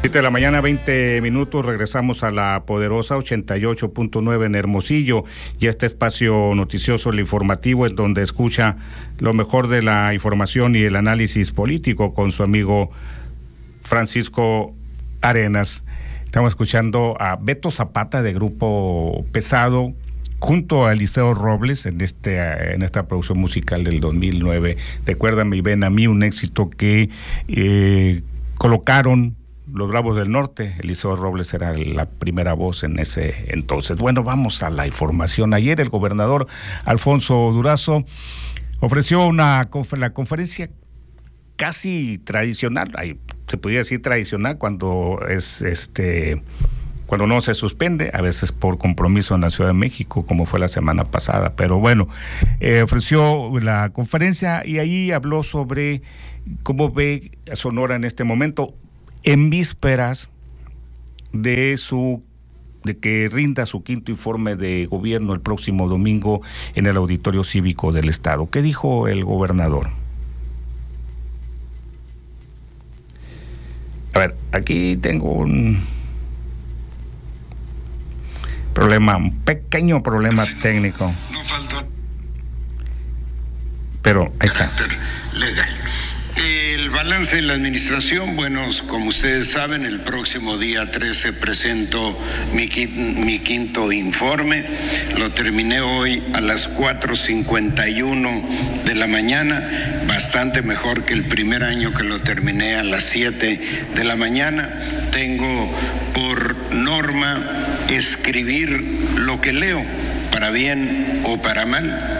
7 de la mañana, 20 minutos, regresamos a la poderosa 88.9 en Hermosillo y este espacio noticioso, el informativo, en donde escucha lo mejor de la información y el análisis político con su amigo Francisco Arenas. Estamos escuchando a Beto Zapata de Grupo Pesado junto a Eliseo Robles en esta producción musical del 2009. Recuérdame y ven a mí, un éxito que colocaron los Bravos del Norte. Eliseo Robles era la primera voz en ese entonces. Bueno, vamos a la información. Ayer el gobernador Alfonso Durazo ofreció la conferencia casi tradicional, se podría decir tradicional cuando cuando no se suspende, a veces por compromiso en la Ciudad de México, como fue la semana pasada, pero bueno, ofreció la conferencia y ahí habló sobre cómo ve a Sonora en este momento, en vísperas de que rinda su quinto informe de gobierno el próximo domingo en el Auditorio Cívico del Estado. ¿Qué dijo el gobernador? A ver, aquí tengo un pequeño problema técnico. No falta. Pero ahí está. Legal. El balance de la administración, bueno, como ustedes saben, el próximo día 13 presento mi quinto informe. Lo terminé hoy a las 4:51 de la mañana, bastante mejor que el primer año que lo terminé a las 7 de la mañana. Tengo por norma escribir lo que leo, para bien o para mal.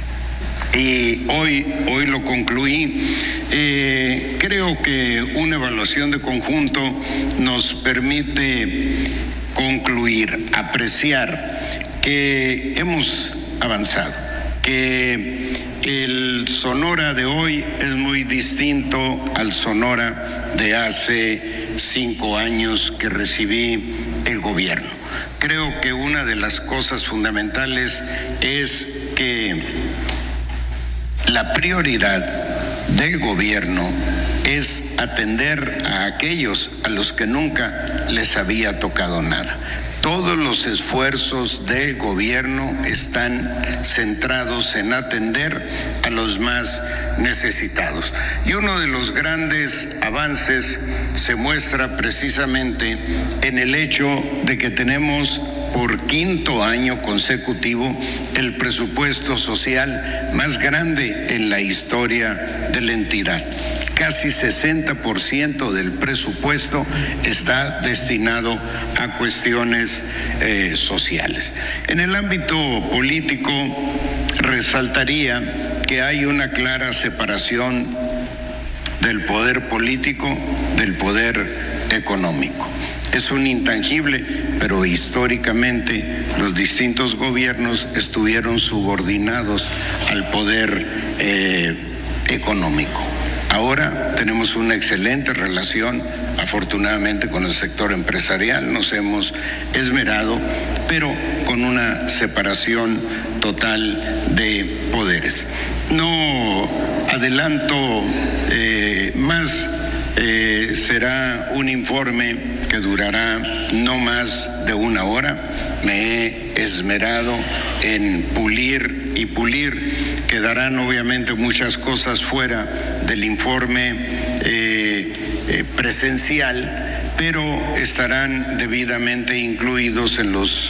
Y hoy lo concluí. Creo que una evaluación de conjunto nos permite concluir, apreciar que hemos avanzado, que el Sonora de hoy es muy distinto al Sonora de hace 5 años que recibí el gobierno. Creo que una de las cosas fundamentales es que la prioridad del gobierno es atender a aquellos a los que nunca les había tocado nada. Todos los esfuerzos del gobierno están centrados en atender a los más necesitados. Y uno de los grandes avances se muestra precisamente en el hecho de que tenemos por quinto año consecutivo el presupuesto social más grande en la historia de la entidad. Casi 60% del presupuesto está destinado a cuestiones sociales. En el ámbito político, resaltaría que hay una clara separación del poder político del poder económico. Es un intangible, pero históricamente los distintos gobiernos estuvieron subordinados al poder económico. Ahora tenemos una excelente relación, afortunadamente, con el sector empresarial, nos hemos esmerado, pero con una separación total de poderes. No adelanto más, será un informe que durará no más de 1 hora. Me he esmerado en pulir y pulir. Quedarán obviamente muchas cosas fuera del informe presencial, pero estarán debidamente incluidos en los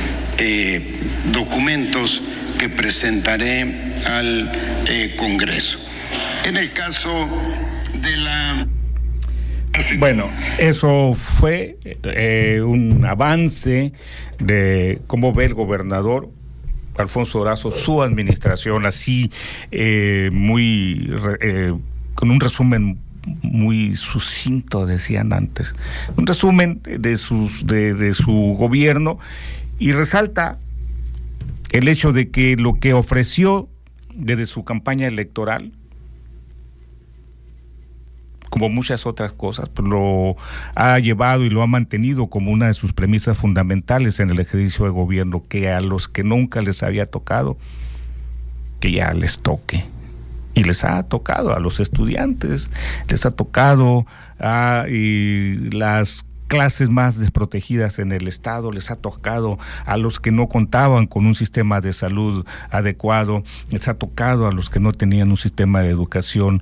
documentos que presentaré al Congreso. En el caso de la... Bueno, eso fue un avance de cómo ve el gobernador Alfonso Durazo su administración, así con un resumen muy sucinto, decían antes, un resumen de su gobierno, y resalta el hecho de que lo que ofreció desde su campaña electoral, como muchas otras cosas, pues lo ha llevado y lo ha mantenido como una de sus premisas fundamentales en el ejercicio de gobierno, que a los que nunca les había tocado, que ya les toque. Y les ha tocado a los estudiantes, les ha tocado a las clases más desprotegidas en el Estado, les ha tocado a los que no contaban con un sistema de salud adecuado, les ha tocado a los que no tenían un sistema de educación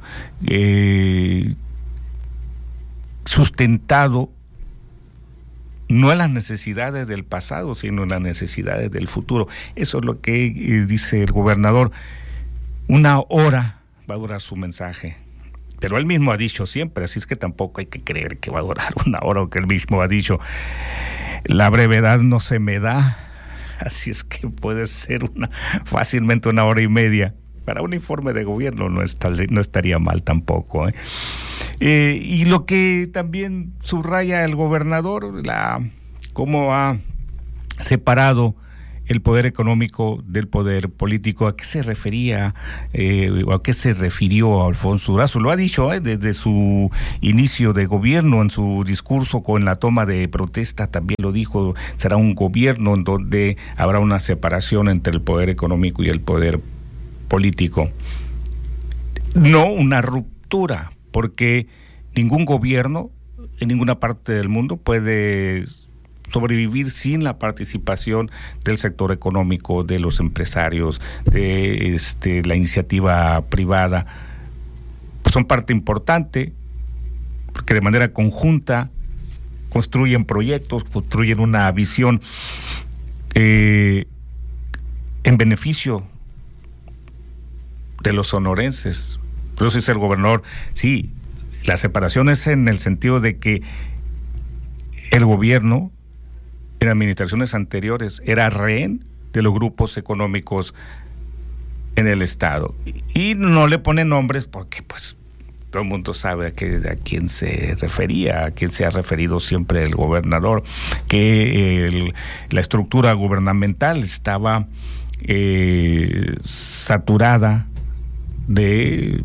sustentado no en las necesidades del pasado, sino en las necesidades del futuro. Eso es lo que dice el gobernador. 1 hora va a durar su mensaje. Pero él mismo ha dicho siempre, así es que tampoco hay que creer que va a durar 1 hora, o que él mismo ha dicho, la brevedad no se me da, así es que puede ser fácilmente 1 hora y media. Para un informe de gobierno no estaría mal tampoco. Y lo que también subraya el gobernador, cómo ha separado el poder económico del poder político. ¿A qué se refería o a qué se refirió Alfonso Durazo? Lo ha dicho desde su inicio de gobierno, en su discurso con la toma de protesta también lo dijo. Será un gobierno en donde habrá una separación entre el poder económico y el poder político. No una ruptura, porque ningún gobierno en ninguna parte del mundo puede sobrevivir sin la participación del sector económico, de los empresarios, de la iniciativa privada. Pues son parte importante, porque de manera conjunta construyen proyectos, construyen una visión en beneficio de los sonorenses. Por eso dice el gobernador, sí, la separación es en el sentido de que el gobierno en administraciones anteriores era rehén de los grupos económicos en el Estado. Y no le pone nombres porque pues todo el mundo sabe a quién se refería, a quién se ha referido siempre el gobernador, que la estructura gubernamental estaba saturada de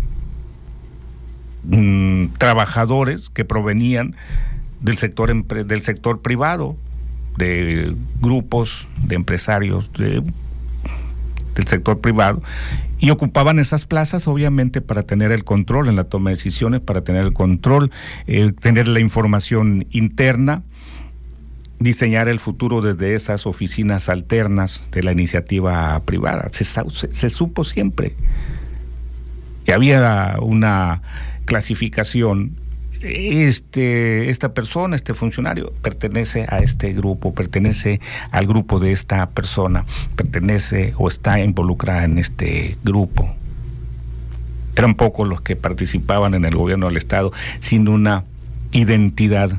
trabajadores que provenían del sector privado, de grupos de empresarios del sector privado, y ocupaban esas plazas obviamente para tener el control en la toma de decisiones, para tener el control, tener la información interna, diseñar el futuro desde esas oficinas alternas de la iniciativa privada. Se supo siempre. Y había una clasificación. Esta persona, este funcionario, pertenece a este grupo, pertenece al grupo de esta persona, pertenece o está involucrada en este grupo. Eran pocos los que participaban en el gobierno del Estado sin una identidad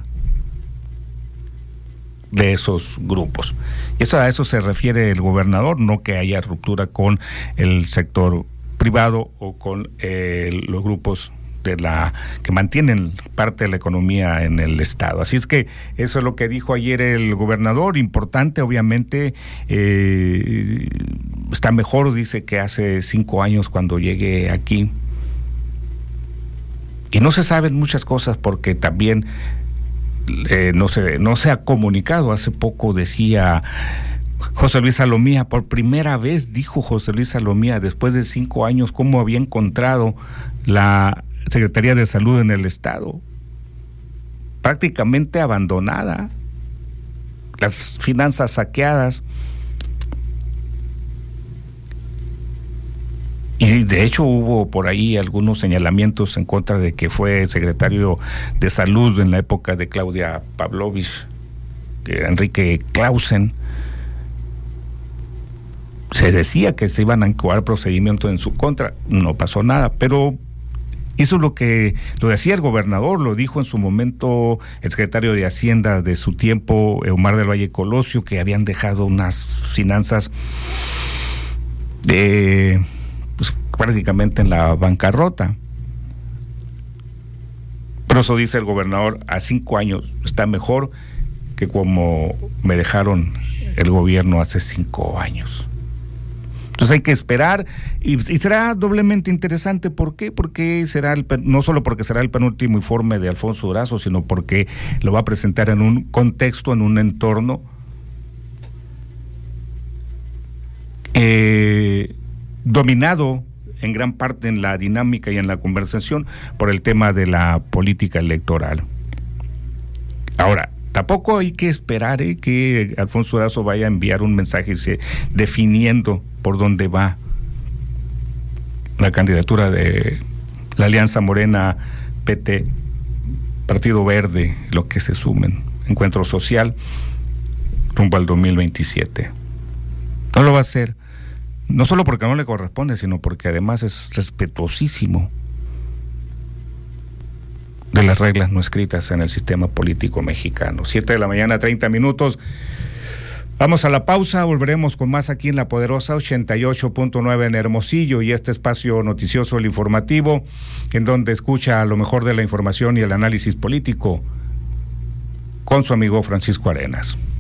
de esos grupos. Y a eso se refiere el gobernador, no que haya ruptura con el sector privado o con los grupos que mantienen parte de la economía en el Estado. Así es que eso es lo que dijo ayer el gobernador. Importante, obviamente, está mejor, dice, que hace 5 años cuando llegué aquí. Y no se saben muchas cosas porque también no se ha comunicado. Hace poco decía José Luis Salomía, por primera vez dijo José Luis Salomía, después de 5 años, cómo había encontrado la Secretaría de Salud en el Estado, prácticamente abandonada, las finanzas saqueadas. Y de hecho hubo por ahí algunos señalamientos en contra de que fue secretario de Salud en la época de Claudia Pavlovich, Enrique Clausen. Se decía que se iban a incoar procedimientos en su contra, no pasó nada, pero eso es lo decía el gobernador, lo dijo en su momento el secretario de Hacienda de su tiempo, Omar del Valle Colosio, que habían dejado unas finanzas pues, prácticamente en la bancarrota. Por eso dice el gobernador, a 5 años está mejor que como me dejaron el gobierno hace 5 años. Entonces hay que esperar y será doblemente interesante. ¿Por qué? Porque no solo porque será el penúltimo informe de Alfonso Durazo, sino porque lo va a presentar en un contexto, en un entorno dominado en gran parte en la dinámica y en la conversación por el tema de la política electoral. Ahora, tampoco hay que esperar que Alfonso Durazo vaya a enviar un mensaje definiendo por dónde va la candidatura de la Alianza Morena, PT, Partido Verde, lo que se sumen, Encuentro Social, rumbo al 2027. No lo va a hacer, no solo porque no le corresponde, sino porque además es respetuosísimo de las reglas no escritas en el sistema político mexicano. 7:30 a.m. Vamos a la pausa, volveremos con más aquí en La Poderosa 88.9 en Hermosillo y este espacio noticioso, el informativo, en donde escucha lo mejor de la información y el análisis político con su amigo Francisco Arenas.